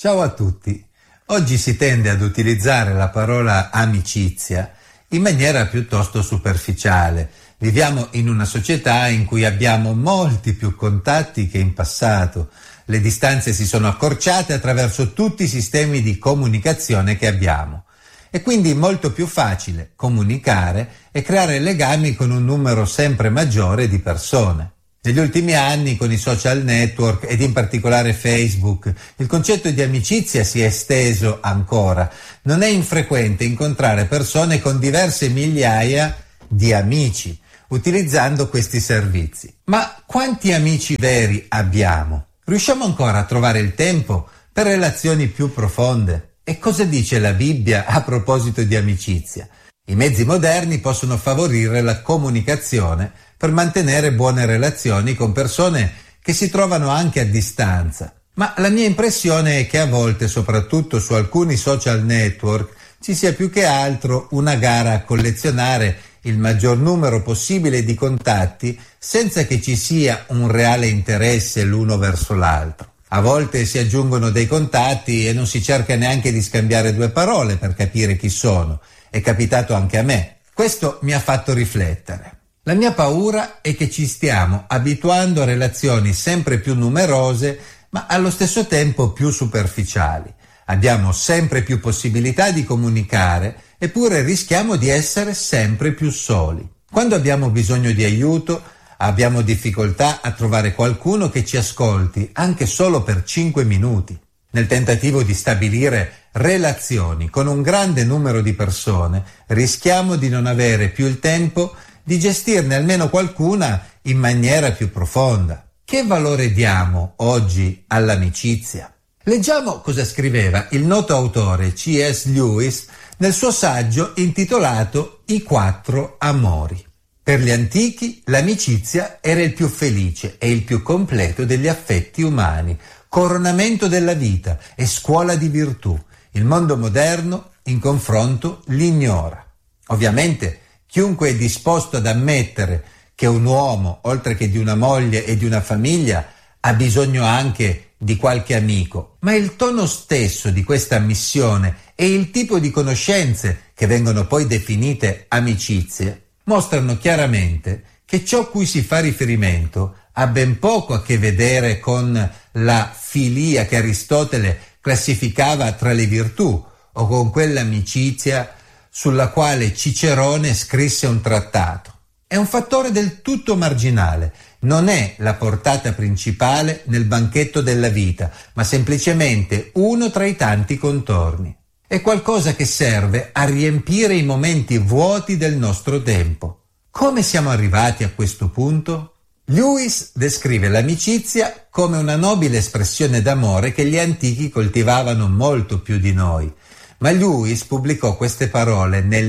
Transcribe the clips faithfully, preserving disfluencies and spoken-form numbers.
Ciao a tutti. Oggi si tende ad utilizzare la parola amicizia in maniera piuttosto superficiale. Viviamo in una società in cui abbiamo molti più contatti che in passato. Le distanze si sono accorciate attraverso tutti i sistemi di comunicazione che abbiamo. È quindi molto più facile comunicare e creare legami con un numero sempre maggiore di persone. Negli ultimi anni, con i social network ed in particolare Facebook, il concetto di amicizia si è esteso ancora. Non è infrequente incontrare persone con diverse migliaia di amici, utilizzando questi servizi. Ma quanti amici veri abbiamo? Riusciamo ancora a trovare il tempo per relazioni più profonde? E cosa dice la Bibbia a proposito di amicizia? I mezzi moderni possono favorire la comunicazione per mantenere buone relazioni con persone che si trovano anche a distanza. Ma la mia impressione è che a volte, soprattutto su alcuni social network, ci sia più che altro una gara a collezionare il maggior numero possibile di contatti senza che ci sia un reale interesse l'uno verso l'altro. A volte si aggiungono dei contatti e non si cerca neanche di scambiare due parole per capire chi sono. È capitato anche a me. Questo mi ha fatto riflettere. La mia paura è che ci stiamo abituando a relazioni sempre più numerose, ma allo stesso tempo più superficiali. Abbiamo sempre più possibilità di comunicare, eppure rischiamo di essere sempre più soli. Quando abbiamo bisogno di aiuto, abbiamo difficoltà a trovare qualcuno che ci ascolti, anche solo per cinque minuti. Nel tentativo di stabilire relazioni con un grande numero di persone, rischiamo di non avere più il tempo di gestirne almeno qualcuna in maniera più profonda. Che valore diamo oggi all'amicizia? Leggiamo cosa scriveva il noto autore C S Lewis nel suo saggio intitolato I quattro amori. Per gli antichi l'amicizia era il più felice e il più completo degli affetti umani, coronamento della vita e scuola di virtù. Il mondo moderno, in confronto, l'ignora. Ovviamente, chiunque è disposto ad ammettere che un uomo, oltre che di una moglie e di una famiglia, ha bisogno anche di qualche amico. Ma il tono stesso di questa ammissione e il tipo di conoscenze che vengono poi definite amicizie mostrano chiaramente che ciò a cui si fa riferimento ha ben poco a che vedere con la filia che Aristotele classificava tra le virtù o con quell'amicizia sulla quale Cicerone scrisse un trattato. È un fattore del tutto marginale, non è la portata principale nel banchetto della vita, ma semplicemente uno tra i tanti contorni. È qualcosa che serve a riempire i momenti vuoti del nostro tempo. Come siamo arrivati a questo punto? Lewis descrive l'amicizia come una nobile espressione d'amore che gli antichi coltivavano molto più di noi. Ma Lewis pubblicò queste parole nel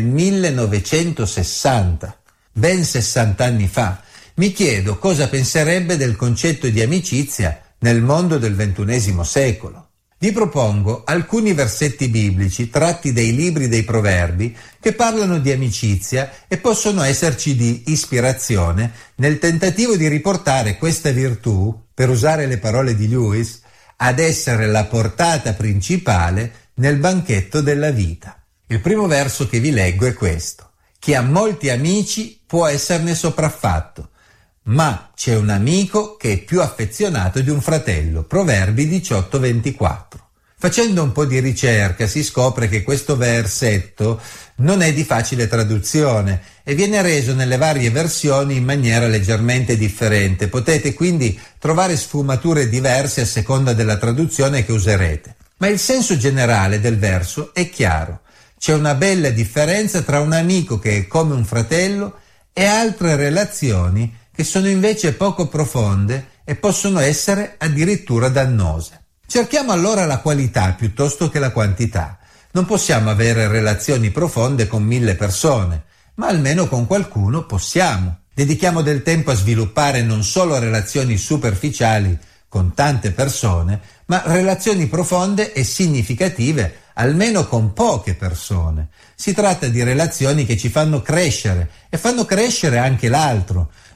millenovecentosessanta, ben sessanta anni fa. Mi chiedo cosa penserebbe del concetto di amicizia nel mondo del ventunesimo secolo. Vi propongo alcuni versetti biblici tratti dai libri dei Proverbi che parlano di amicizia e possono esserci di ispirazione nel tentativo di riportare questa virtù, per usare le parole di Lewis, ad essere la portata principale nel banchetto della vita. Il primo verso che vi leggo è questo: chi ha molti amici può esserne sopraffatto, ma c'è un amico che è più affezionato di un fratello. Proverbi diciotto ventiquattro. Facendo un po' di ricerca si scopre che questo versetto non è di facile traduzione e viene reso nelle varie versioni in maniera leggermente differente. Potete quindi trovare sfumature diverse a seconda della traduzione che userete. Ma il senso generale del verso è chiaro. C'è una bella differenza tra un amico che è come un fratello e altre relazioni che sono invece poco profonde e possono essere addirittura dannose. Cerchiamo allora la qualità piuttosto che la quantità. Non possiamo avere relazioni profonde con mille persone, ma almeno con qualcuno possiamo. Dedichiamo del tempo a sviluppare non solo relazioni superficiali con tante persone, ma relazioni profonde e significative almeno con poche persone. Si tratta di relazioni che ci fanno crescere e fanno crescere anche l'altro.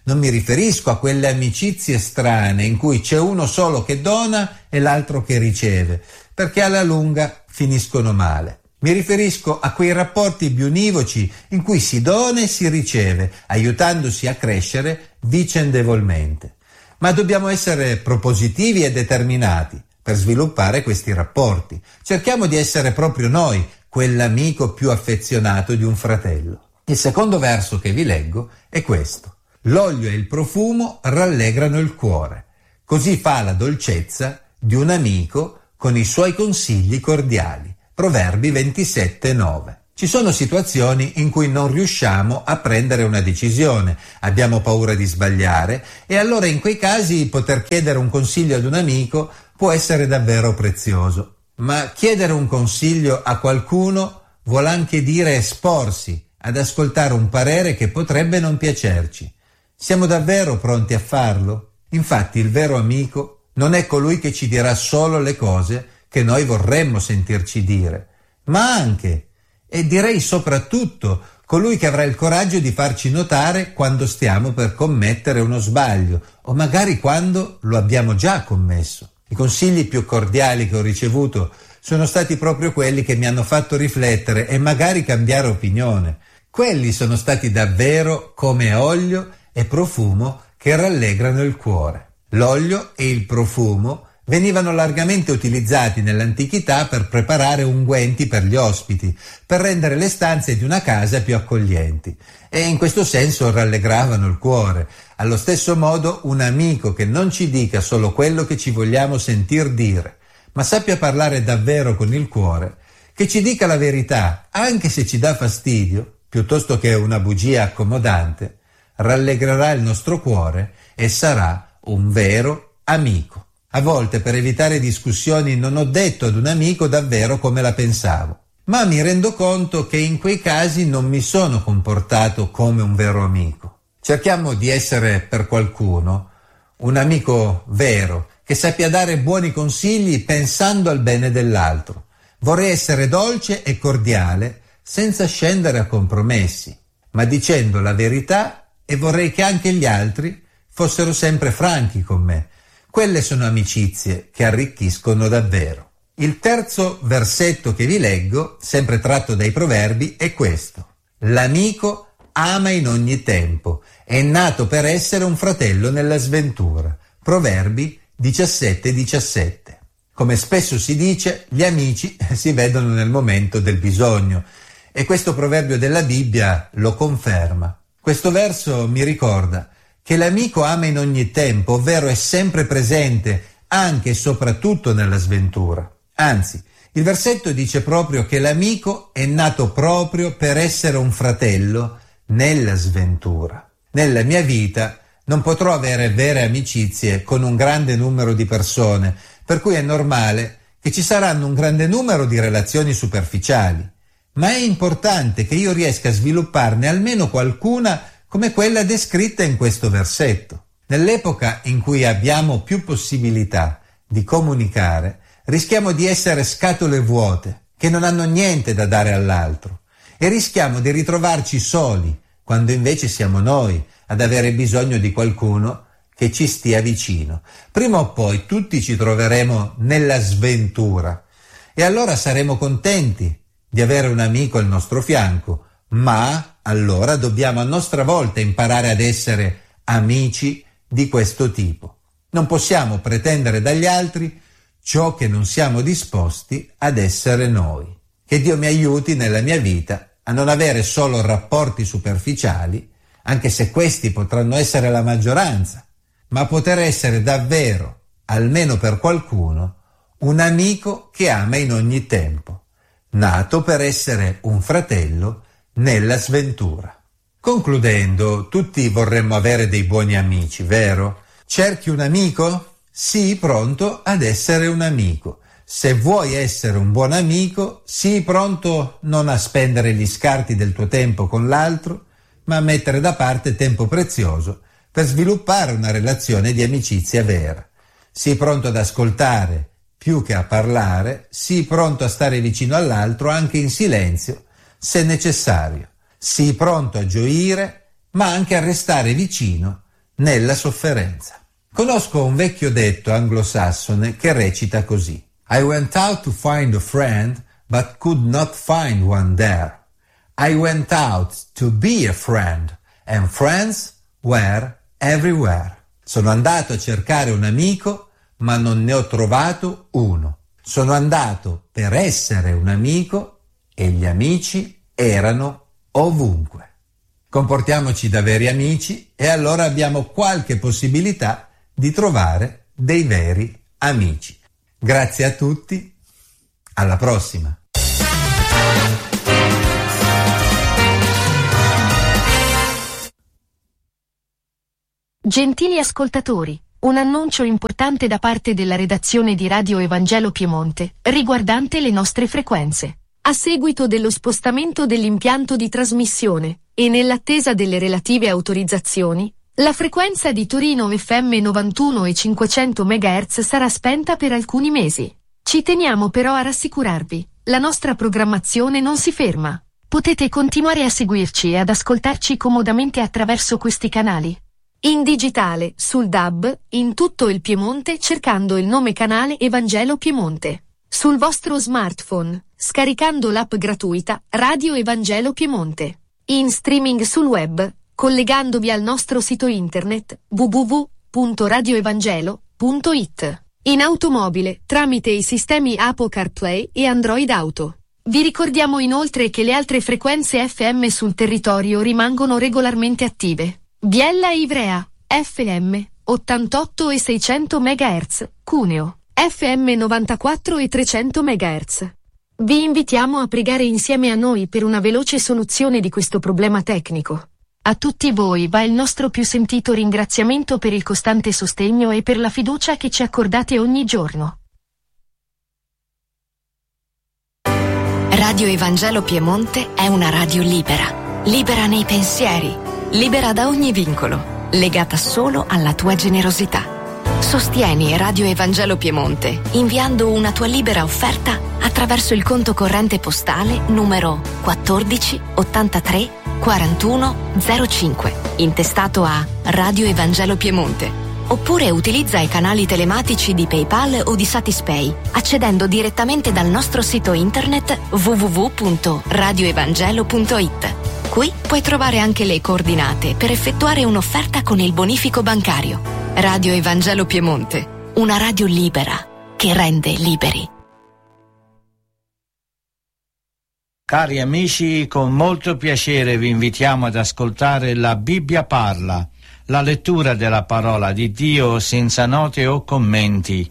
Non mi riferisco a quelle amicizie strane in cui c'è uno solo che dona e l'altro che riceve, perché alla lunga finiscono male. Mi riferisco a quei rapporti biunivoci in cui si dona e si riceve, aiutandosi a crescere vicendevolmente. Ma dobbiamo essere propositivi e determinati per sviluppare questi rapporti. Cerchiamo di essere proprio noi quell'amico più affezionato di un fratello. Il secondo verso che vi leggo è questo. L'olio e il profumo rallegrano il cuore. Così fa la dolcezza di un amico con i suoi consigli cordiali. Proverbi ventisette nove. Ci sono situazioni in cui non riusciamo a prendere una decisione, abbiamo paura di sbagliare e allora in quei casi poter chiedere un consiglio ad un amico può essere davvero prezioso. Ma chiedere un consiglio a qualcuno vuol anche dire esporsi ad ascoltare un parere che potrebbe non piacerci. Siamo davvero pronti a farlo? Infatti il vero amico non è colui che ci dirà solo le cose che noi vorremmo sentirci dire, ma anche, e direi soprattutto, colui che avrà il coraggio di farci notare quando stiamo per commettere uno sbaglio, o magari quando lo abbiamo già commesso. I consigli più cordiali che ho ricevuto sono stati proprio quelli che mi hanno fatto riflettere e magari cambiare opinione. Quelli sono stati davvero come olio e profumo che rallegrano il cuore. L'olio e il profumo venivano largamente utilizzati nell'antichità per preparare unguenti per gli ospiti, per rendere le stanze di una casa più accoglienti, e in questo senso rallegravano il cuore. Allo stesso modo, un amico che non ci dica solo quello che ci vogliamo sentir dire, ma sappia parlare davvero con il cuore, che ci dica la verità, anche se ci dà fastidio, piuttosto che una bugia accomodante, rallegrerà il nostro cuore e sarà un vero amico. A volte, per evitare discussioni, non ho detto ad un amico davvero come la pensavo, ma mi rendo conto che in quei casi non mi sono comportato come un vero amico. Cerchiamo di essere per qualcuno un amico vero, che sappia dare buoni consigli pensando al bene dell'altro. Vorrei essere dolce e cordiale, senza scendere a compromessi, ma dicendo la verità, e vorrei che anche gli altri fossero sempre franchi con me. Quelle sono amicizie che arricchiscono davvero. Il terzo versetto che vi leggo, sempre tratto dai Proverbi, è questo. L'amico ama in ogni tempo, è nato per essere un fratello nella sventura. Proverbi diciassette diciassette. Come spesso si dice, gli amici si vedono nel momento del bisogno, e questo proverbio della Bibbia lo conferma. Questo verso mi ricorda che l'amico ama in ogni tempo, ovvero è sempre presente, anche e soprattutto nella sventura. Anzi, il versetto dice proprio che l'amico è nato proprio per essere un fratello nella sventura. Nella mia vita non potrò avere vere amicizie con un grande numero di persone, per cui è normale che ci saranno un grande numero di relazioni superficiali, ma è importante che io riesca a svilupparne almeno qualcuna come quella descritta in questo versetto. Nell'epoca in cui abbiamo più possibilità di comunicare, rischiamo di essere scatole vuote, che non hanno niente da dare all'altro, e rischiamo di ritrovarci soli, quando invece siamo noi ad avere bisogno di qualcuno che ci stia vicino. Prima o poi tutti ci troveremo nella sventura, e allora saremo contenti di avere un amico al nostro fianco, ma allora dobbiamo a nostra volta imparare ad essere amici di questo tipo. Non possiamo pretendere dagli altri ciò che non siamo disposti ad essere noi. Che Dio mi aiuti nella mia vita a non avere solo rapporti superficiali, anche se questi potranno essere la maggioranza, ma poter essere davvero, almeno per qualcuno, un amico che ama in ogni tempo, nato per essere un fratello nella sventura. Concludendo, tutti vorremmo avere dei buoni amici, vero? Cerchi un amico? Sii pronto ad essere un amico. Se vuoi essere un buon amico, sii pronto non a spendere gli scarti del tuo tempo con l'altro, ma a mettere da parte tempo prezioso per sviluppare una relazione di amicizia vera. Sii pronto ad ascoltare più che a parlare, sii pronto a stare vicino all'altro anche in silenzio, se necessario. Sii pronto a gioire, ma anche a restare vicino nella sofferenza. Conosco un vecchio detto anglosassone che recita così: I went out to find a friend, but could not find one there. I went out to be a friend, and friends were everywhere. Sono andato a cercare un amico, ma non ne ho trovato uno. Sono andato per essere un amico e gli amici erano ovunque. Comportiamoci da veri amici e allora abbiamo qualche possibilità di trovare dei veri amici. Grazie a tutti, alla prossima. Gentili ascoltatori, un annuncio importante da parte della redazione di Radio Evangelo Piemonte, riguardante le nostre frequenze. A seguito dello spostamento dell'impianto di trasmissione, e nell'attesa delle relative autorizzazioni, la frequenza di Torino F M novantuno e cinquecento megahertz sarà spenta per alcuni mesi. Ci teniamo però a rassicurarvi, la nostra programmazione non si ferma. Potete continuare a seguirci e ad ascoltarci comodamente attraverso questi canali. In digitale, sul D A B, in tutto il Piemonte cercando il nome canale Evangelo Piemonte. Sul vostro smartphone, scaricando l'app gratuita Radio Evangelo Piemonte. In streaming sul web, collegandovi al nostro sito internet w w w punto radio evangelo punto i t. In automobile, tramite i sistemi Apple CarPlay e Android Auto. Vi ricordiamo inoltre che le altre frequenze F M sul territorio rimangono regolarmente attive. Biella e Ivrea, F M, ottantotto e seicento megahertz, Cuneo, F M novantaquattro e trecento megahertz. Vi invitiamo a pregare insieme a noi per una veloce soluzione di questo problema tecnico. A tutti voi va il nostro più sentito ringraziamento per il costante sostegno e per la fiducia che ci accordate ogni giorno. Radio Evangelo Piemonte è una radio libera, libera nei pensieri, libera da ogni vincolo, legata solo alla tua generosità. Sostieni Radio Evangelo Piemonte inviando una tua libera offerta attraverso il conto corrente postale numero quattordici ottantatré quarantuno zero cinque, intestato a Radio Evangelo Piemonte. Oppure utilizza i canali telematici di PayPal o di Satispay, accedendo direttamente dal nostro sito internet w w w punto radio evangelo punto i t. Qui puoi trovare anche le coordinate per effettuare un'offerta con il bonifico bancario. Radio Evangelo Piemonte, una radio libera che rende liberi. Cari amici, con molto piacere vi invitiamo ad ascoltare La Bibbia parla, la lettura della parola di Dio senza note o commenti.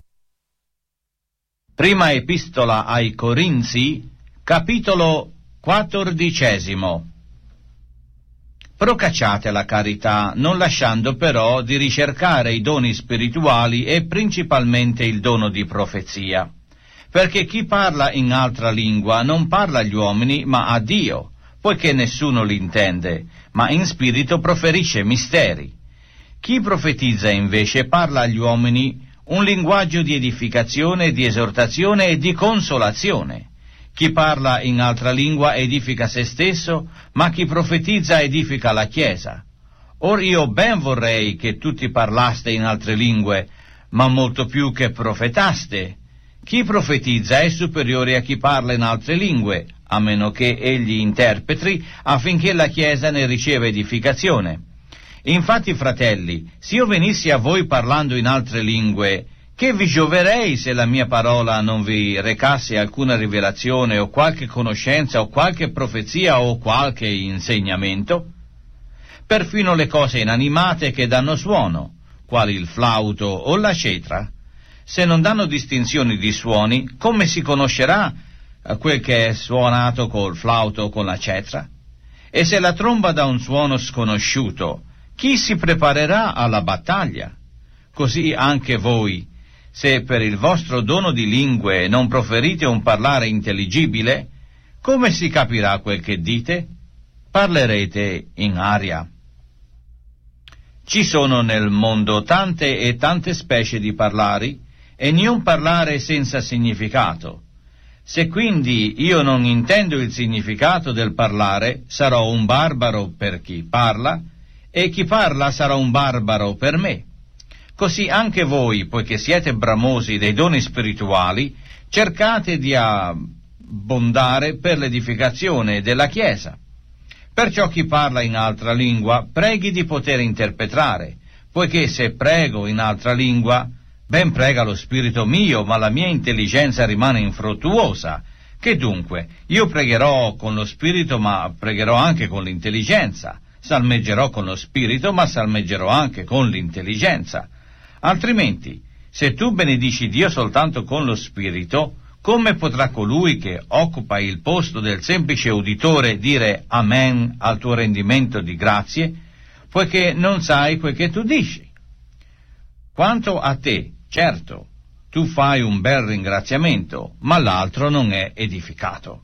Prima epistola ai Corinzi, capitolo quattordicesimo. Procacciate la carità, non lasciando però di ricercare i doni spirituali e principalmente il dono di profezia. Perché chi parla in altra lingua non parla agli uomini ma a Dio, poiché nessuno l'intende, ma in spirito proferisce misteri. Chi profetizza invece parla agli uomini un linguaggio di edificazione, di esortazione e di consolazione. Chi parla in altra lingua edifica se stesso, ma chi profetizza edifica la Chiesa. Or io ben vorrei che tutti parlaste in altre lingue, ma molto più che profetaste. Chi profetizza è superiore a chi parla in altre lingue, a meno che egli interpreti, affinché la Chiesa ne riceva edificazione. Infatti, fratelli, se io venissi a voi parlando in altre lingue, che vi gioverei se la mia parola non vi recasse alcuna rivelazione o qualche conoscenza o qualche profezia o qualche insegnamento? Perfino le cose inanimate che danno suono, quali il flauto o la cetra, se non danno distinzioni di suoni, come si conoscerà quel che è suonato col flauto o con la cetra? E se la tromba dà un suono sconosciuto, chi si preparerà alla battaglia? Così anche voi, se per il vostro dono di lingue non proferite un parlare intelligibile, come si capirà quel che dite? Parlerete in aria. Ci sono nel mondo tante e tante specie di parlari, e niun parlare senza significato. Se quindi io non intendo il significato del parlare, sarò un barbaro per chi parla, e chi parla sarà un barbaro per me. Così anche voi, poiché siete bramosi dei doni spirituali, cercate di abbondare per l'edificazione della Chiesa. Perciò chi parla in altra lingua preghi di poter interpretare, poiché se prego in altra lingua, ben prega lo spirito mio, ma la mia intelligenza rimane infruttuosa. Che dunque, io pregherò con lo spirito, ma pregherò anche con l'intelligenza, salmeggerò con lo spirito, ma salmeggerò anche con l'intelligenza. Altrimenti, se tu benedici Dio soltanto con lo spirito, come potrà colui che occupa il posto del semplice uditore dire amen al tuo rendimento di grazie, poiché non sai quel che tu dici? Quanto a te, certo, tu fai un bel ringraziamento, ma l'altro non è edificato.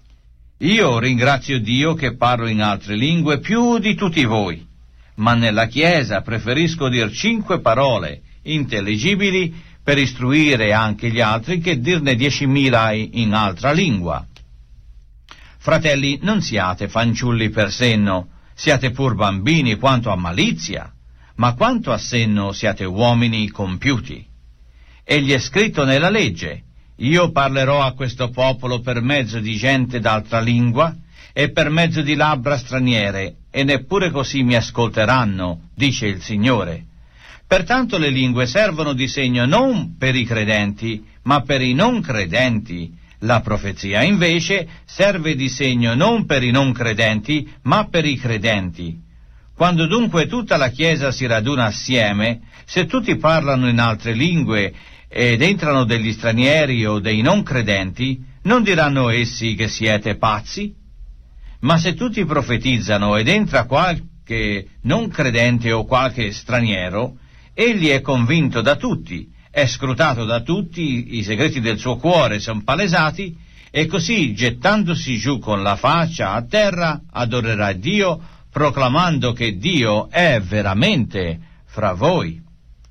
Io ringrazio Dio che parlo in altre lingue più di tutti voi, ma nella Chiesa preferisco dir cinque parole intelligibili per istruire anche gli altri che dirne diecimila in altra lingua. Fratelli, non siate fanciulli per senno, siate pur bambini quanto a malizia, ma quanto a senno siate uomini compiuti. Egli è scritto nella legge: io parlerò a questo popolo per mezzo di gente d'altra lingua e per mezzo di labbra straniere, e neppure così mi ascolteranno, dice il Signore. Pertanto le lingue servono di segno non per i credenti, ma per i non credenti. La profezia, invece, serve di segno non per i non credenti, ma per i credenti. Quando dunque tutta la Chiesa si raduna assieme, se tutti parlano in altre lingue ed entrano degli stranieri o dei non credenti, non diranno essi che siete pazzi? Ma se tutti profetizzano ed entra qualche non credente o qualche straniero, egli è convinto da tutti, è scrutato da tutti, i segreti del suo cuore sono palesati, e così, gettandosi giù con la faccia a terra, adorerà Dio, proclamando che Dio è veramente fra voi.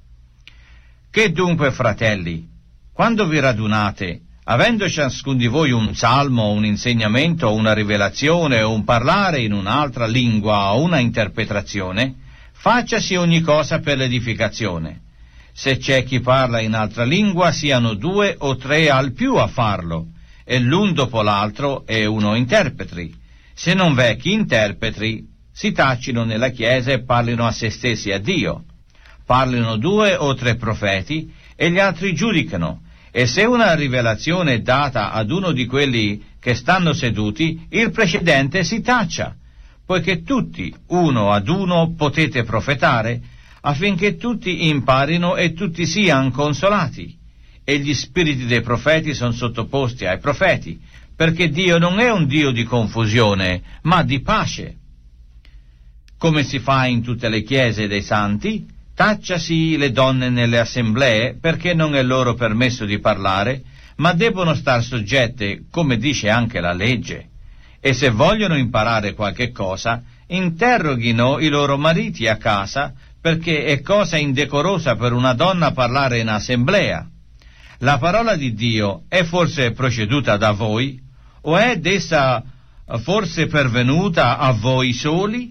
Che dunque, fratelli, quando vi radunate, avendo ciascun di voi un salmo, un insegnamento, una rivelazione o un parlare in un'altra lingua o una interpretazione, facciasi ogni cosa per l'edificazione. Se c'è chi parla in altra lingua, siano due o tre al più a farlo, e l'un dopo l'altro e uno interpreti. Se non v'è chi interpreti, si taccino nella Chiesa e parlino a se stessi a Dio. Parlino due o tre profeti, e gli altri giudicano. E se una rivelazione è data ad uno di quelli che stanno seduti, il precedente si taccia, poiché tutti, uno ad uno, potete profetare, affinché tutti imparino e tutti siano consolati. E gli spiriti dei profeti sono sottoposti ai profeti, perché Dio non è un Dio di confusione, ma di pace. Come si fa in tutte le chiese dei santi, tacciasi le donne nelle assemblee, perché non è loro permesso di parlare, ma debbono star soggette, come dice anche la legge. E se vogliono imparare qualche cosa, interroghino i loro mariti a casa, perché è cosa indecorosa per una donna parlare in assemblea. La parola di Dio è forse proceduta da voi, o è d'essa forse pervenuta a voi soli?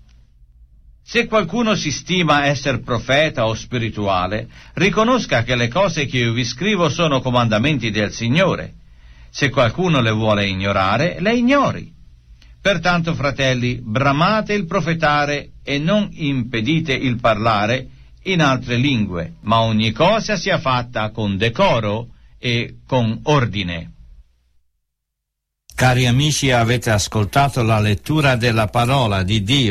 Se qualcuno si stima essere profeta o spirituale, riconosca che le cose che io vi scrivo sono comandamenti del Signore. Se qualcuno le vuole ignorare, le ignori. Pertanto, fratelli, bramate il profetare e non impedite il parlare in altre lingue, ma ogni cosa sia fatta con decoro e con ordine. Cari amici, avete ascoltato la lettura della parola di Dio.